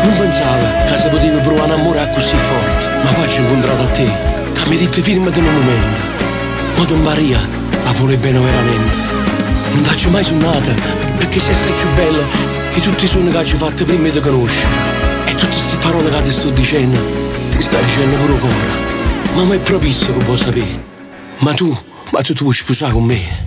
Non pensavo che si poteva provare un amore così forte, ma poi ci ho incontrato a te, che mi hai detto firmati in un momento. Ma Don Maria la vuole bene veramente. Non t'ho mai suonata, perché sei più bella di tutti i suoni che ci fatto prima di conoscere. E tutte queste parole che ti sto dicendo, ti stai dicendo pure cuore. Ma è proprio che può sapere. Ma tu vuoi sposare con me?